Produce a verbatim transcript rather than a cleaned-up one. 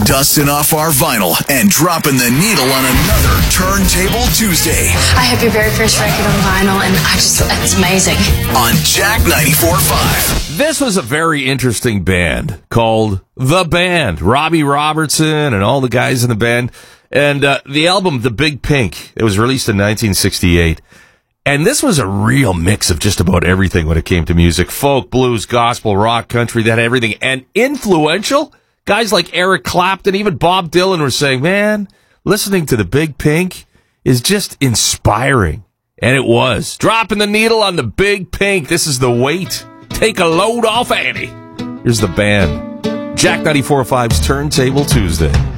dusting off our vinyl and dropping the needle on another Turntable Tuesday. I have your very first record on vinyl, and I just, it's amazing. On Jack ninety-four point five. This was a very interesting band called The Band. Robbie Robertson and all the guys in the band. And uh, the album, The Big Pink, it was released in nineteen sixty-eight. And this was a real mix of just about everything when it came to music. Folk, blues, gospel, rock, country, that everything. And influential, guys like Eric Clapton, even Bob Dylan were saying, man, listening to The Big Pink is just inspiring. And it was. Dropping the needle on The Big Pink. This is The Weight. Take a load off Annie. Here's The Band. Jack ninety-four point five's Turntable Tuesday.